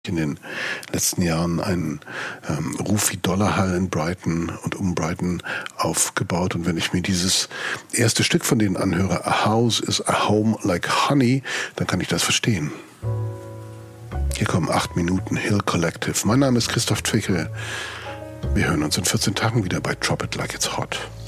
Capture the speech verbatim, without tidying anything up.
in den letzten Jahren einen ähm, Ruf wie Dollarhall in Brighton und um Brighton aufgebaut. Und wenn ich mir dieses erste Stück von denen anhöre, A House is a Home Like Honey, dann kann ich das verstehen. Hier kommen acht Minuten Hill Collective. Mein Name ist Christoph Twickel. Wir hören uns in vierzehn Tagen wieder bei Drop It Like It's Hot.